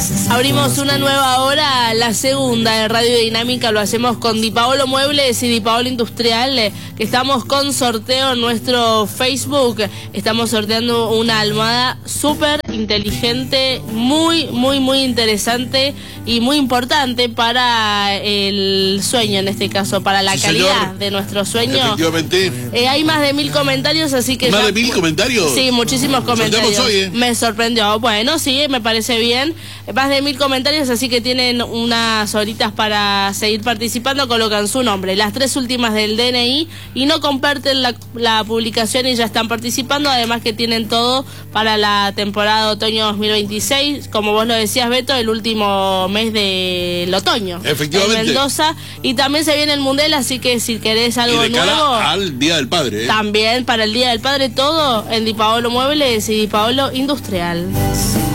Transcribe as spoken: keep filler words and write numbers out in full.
Abrimos una nueva hora, la segunda de Radio Dinámica, lo hacemos con Di Paolo Muebles y Di Paolo Industrial, eh, que estamos con sorteo en nuestro Facebook. Estamos sorteando una almohada súper inteligente, muy, muy, muy interesante y muy importante para el sueño, en este caso, para la sí, calidad señor. de nuestro sueño. Efectivamente. Eh, hay más de mil comentarios, así que... ¿Más ya... de mil comentarios? Sí, muchísimos comentarios. Hoy, ¿eh? Me sorprendió. Bueno, sí, me parece bien. Más de mil comentarios, así que tienen unas horitas para seguir participando. Colocan su nombre, las tres últimas del D N I y no comparten la, la publicación y ya están participando. Además que tienen todo para la temporada de otoño dos mil veintiséis. Como vos lo decías, Beto, el último mes del otoño. Efectivamente. En Mendoza. Y también se viene el Mundial, así que si querés algo y de cara nuevo... al Día del Padre, ¿eh? También para el Día del Padre, todo en Di Paolo Muebles y Di Paolo Industrial.